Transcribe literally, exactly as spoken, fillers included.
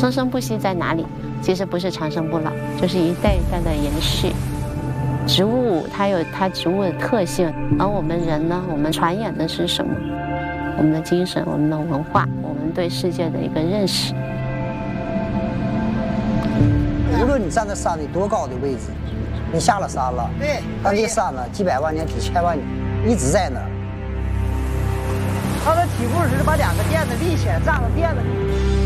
生生不息在哪里？其实不是长生不老，就是一代一代的延续。植物它有它植物的特性，而我们人呢，我们传演的是什么？我们的精神，我们的文化，我们对世界的一个认识。 无论你站在山里多高的位置，你下了山了，对，但这山呢，几百万年、几千万年一直在那儿。 他的体步是把两个垫子立起来，站到垫子里。